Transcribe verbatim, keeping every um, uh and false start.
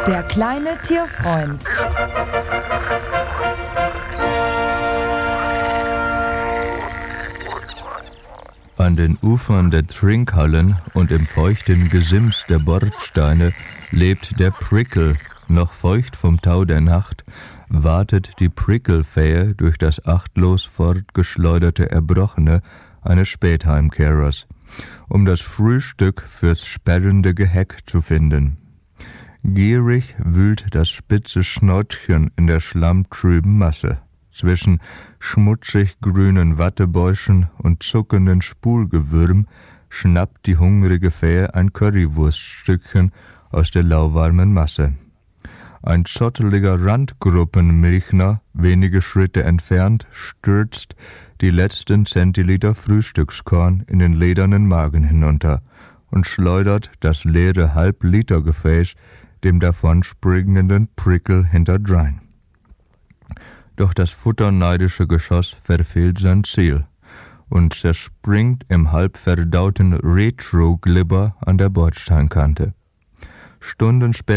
Der kleine Tierfreund. An den Ufern der Trinkhallen und im feuchten Gesims der Bordsteine lebt der Prickle, noch feucht vom Tau der Nacht, wartet die Prickle-Fähe durch das achtlos fortgeschleuderte Erbrochene eines Spätheimkehrers, um das Frühstück fürs sperrende Geheck zu finden. Gierig wühlt das spitze Schnautchen in der schlammtrüben Masse. Zwischen schmutzig grünen Wattebäuschen und zuckenden Spulgewürm schnappt die hungrige Fähe ein Currywurststückchen aus der lauwarmen Masse. Ein zotteliger Randgruppenmilchner, wenige Schritte entfernt, stürzt die letzten Zentiliter Frühstückskorn in den ledernen Magen hinunter und schleudert das leere Halb-Liter-Gefäß dem davonspringenden Prickle hinterdrein. Doch das futterneidische Geschoss verfehlt sein Ziel und zerspringt im halb verdauten Retro-Glibber an der Bordsteinkante. Stunden später